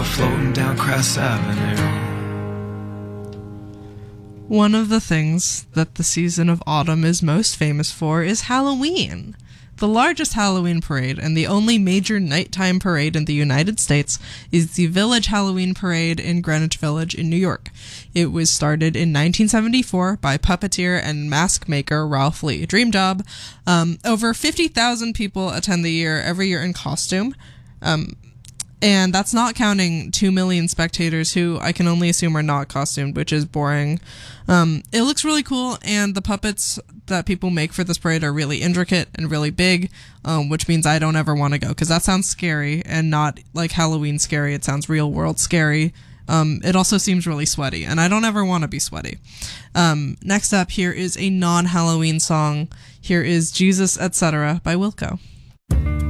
we're floating down Crest Avenue. One of the things that the season of autumn is most famous for is Halloween. The largest Halloween parade and the only major nighttime parade in the United States is the Village Halloween Parade in Greenwich Village in New York. It was started in 1974 by puppeteer and mask maker Ralph Lee. Dream job. Over 50,000 people attend the year every year in costume. And that's not counting 2 million spectators who I can only assume are not costumed, which is boring. It looks really cool, and the puppets that people make for this parade are really intricate and really big, which means I don't ever want to go, because that sounds scary and not like Halloween scary. It sounds real world scary. It also seems really sweaty, and I don't ever want to be sweaty. Next up, here is a non-Halloween song. Here is Jesus Etc. by Wilco.